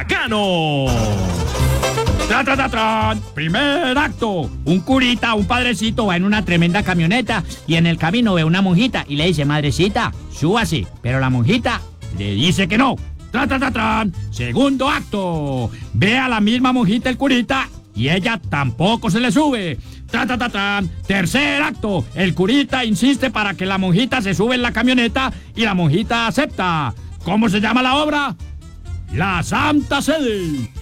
bacano. ¡Tran, tran, tran, tran! Primer acto. Un curita, un padrecito, va en una tremenda camioneta y en el camino ve una monjita y le dice, madrecita, súbase. Pero la monjita le dice que no. ¡Tran, tran, tran, tran! Segundo acto. Ve a la misma monjita el curita y ella tampoco se le sube. ¡Tran, tran, tran, tran! Tercer acto. El curita insiste para que la monjita se sube en la camioneta y la monjita acepta. ¿Cómo se llama la obra? La Santa Sede.